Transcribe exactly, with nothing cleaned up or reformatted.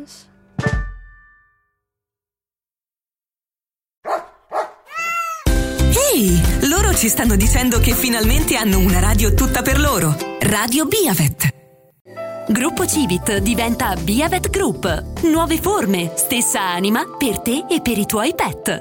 friends. Ehi, loro ci stanno dicendo che finalmente hanno una radio tutta per loro. Radio Biavet. Gruppo Civit diventa Biavet Group. Nuove forme, stessa anima per te e per i tuoi pet.